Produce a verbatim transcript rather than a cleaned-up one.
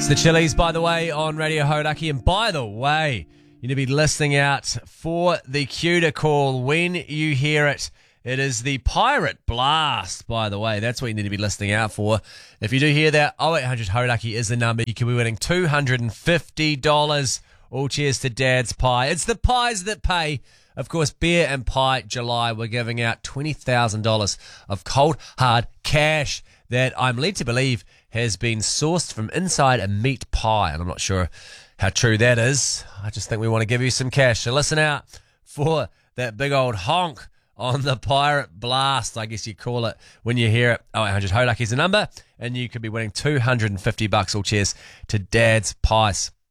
It's the Chili's, by the way, on Radio Hauraki. And by the way, you need to be listening out for the cue to call when you hear it. It is the Pirate Blast, by the way. That's what you need to be listening out for. If you do hear that, oh eight hundred Hauraki is the number. You can be winning two hundred fifty dollars. All cheers to Dad's Pie. It's the pies that pay. Of course, Beer and Pie July, we're giving out twenty thousand dollars of cold, hard cash that I'm led to believe has been sourced from inside a meat pie. And I'm not sure how true that is. I just think we want to give you some cash. So listen out for that big old honk on the Pirate Blast, I guess you call it, when you hear it. oh eight hundred Hauraki is the number, and you could be winning two hundred fifty bucks. All cheers to Dad's Pies.